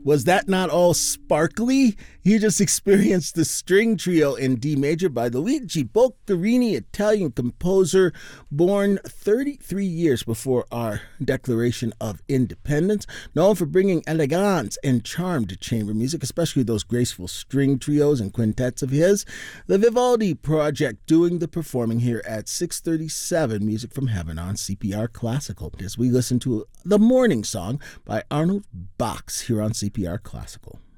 Was that not all sparkly? You just experienced the string trio in D major by Luigi Boccherini, Italian composer, born 33 years before our Declaration of Independence, known for bringing elegance and charm to chamber music, especially those graceful string trios and quintets of his. The Vivaldi Project doing the performing here at 637 Music from Heaven on CPR Classical, as we listen to The Morning Song by Arnold Bax here on CPR Classical.